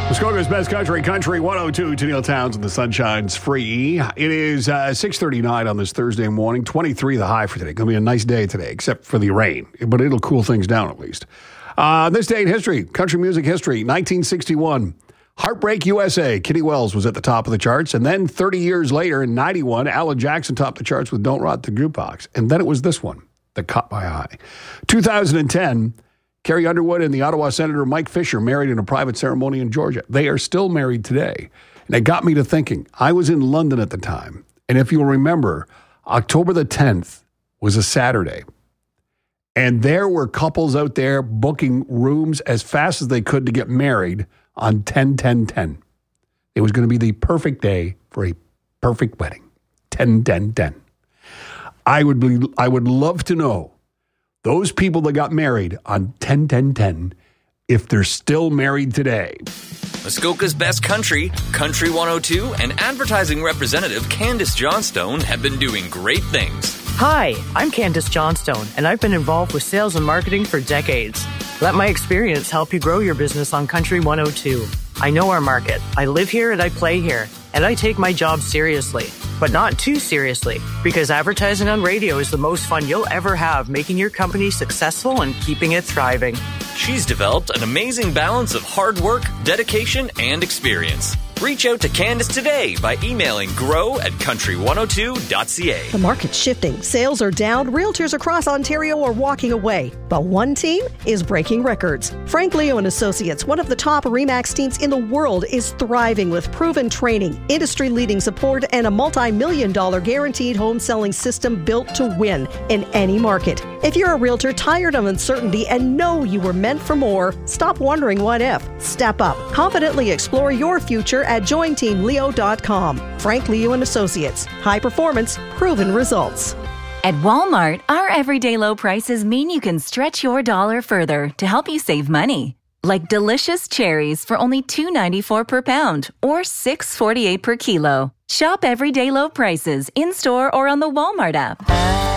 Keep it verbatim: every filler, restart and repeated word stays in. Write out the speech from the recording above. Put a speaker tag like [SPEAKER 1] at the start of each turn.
[SPEAKER 1] Muskoka's Best Country, Country one oh two to Neil Towns, and the sunshine's free. It is uh, six thirty-nine on this Thursday morning, twenty-three the high for today. Going to be a nice day today, except for the rain, but it'll cool things down at least. Uh, this day in history, country music history, nineteen sixty-one. Heartbreak U S A, Kitty Wells was at the top of the charts, and then thirty years later, in ninety-one, Alan Jackson topped the charts with Don't Rot the Jukebox, and then it was this one that caught my eye. two thousand ten, Carrie Underwood and the Ottawa Senator Mike Fisher married in a private ceremony in Georgia. They are still married today. And it got me to thinking. I was in London at the time. And if you'll remember, October the tenth was a Saturday. And there were couples out there booking rooms as fast as they could to get married on ten ten ten. It was going to be the perfect day for a perfect wedding. ten ten ten. I would be, I would love to know those people that got married on ten ten ten, if they're still married today.
[SPEAKER 2] Muskoka's Best Country, Country one oh two, and advertising representative Candace Johnstone have been doing great things.
[SPEAKER 3] Hi, I'm Candace Johnstone, and I've been involved with sales and marketing for decades. Let my experience help you grow your business on Country one oh two. I know our market. I live here and I play here, and I take my job seriously. But not too seriously, because advertising on radio is the most fun you'll ever have, making your company successful and keeping it thriving.
[SPEAKER 2] She's developed an amazing balance of hard work, dedication, and experience. Reach out to Candace today by emailing grow at country one oh two dot c a.
[SPEAKER 4] The market's shifting. Sales are down. Realtors across Ontario are walking away. But one team is breaking records. Frank Leo and Associates, one of the top RE/MAX teams in the world, is thriving with proven training, industry-leading support, and a multi-million dollar guaranteed home selling system built to win in any market. If you're a realtor tired of uncertainty and know you were meant for more, stop wondering what if. Step up. Confidently explore your future at join team leo dot com. Frank Leo and Associates. High performance, proven results.
[SPEAKER 5] At Walmart, our everyday low prices mean you can stretch your dollar further to help you save money. Like delicious cherries for only two dollars and ninety-four cents per pound or six dollars and forty-eight cents per kilo. Shop everyday low prices in-store or on the Walmart app.